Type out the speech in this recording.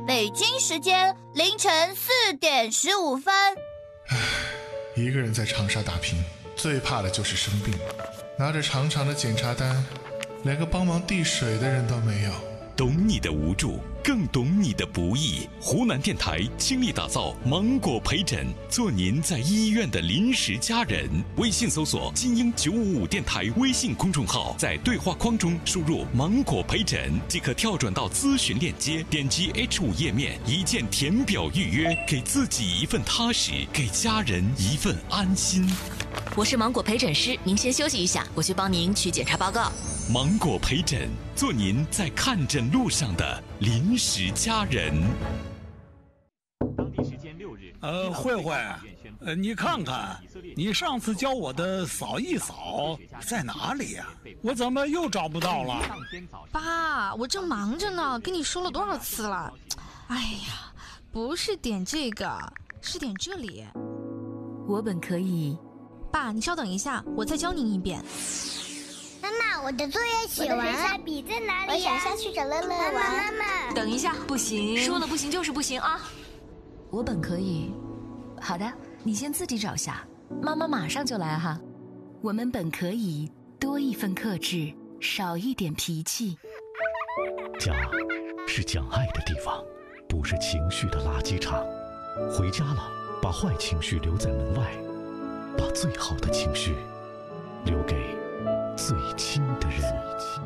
北京时间凌晨4点15分。 一个人在长沙打拼，最怕的就是生病。拿着长长的检查单，连个帮忙递水的人都没有。 懂你的无助，更懂你的不易。湖南电台倾力打造芒果陪诊，做您在医院的临时家人。微信搜索金鹰955电台微信公众号，在对话框中输入芒果陪诊即可跳转到咨询链接，点击 H5 页面，一键填表预约，给自己一份踏实，给家人一份安心。 我是芒果陪诊师，您先休息一下，我去帮您取检查报告。 芒果陪诊，做您在看诊路上的临时家人。 当地时间6日， 慧慧，你看看，你上次教我的扫一扫在哪里呀？我怎么又找不到了？ 爸，我正忙着呢，跟你说了多少次了？哎呀，不是点这个，是点这里。 我本可以。 爸，你稍等一下，我再教您一遍。 妈妈，我的作业写完了。我的水彩笔在哪里？我想下去找乐乐玩。妈妈， 等一下，不行，说了不行就是不行啊！我本可以。好的，你先自己找下，妈妈马上就来哈。我们本可以多一份克制，少一点脾气。 家是讲爱的地方，不是情绪的垃圾场。回家了，把坏情绪留在门外，把最好的情绪留给最亲的人。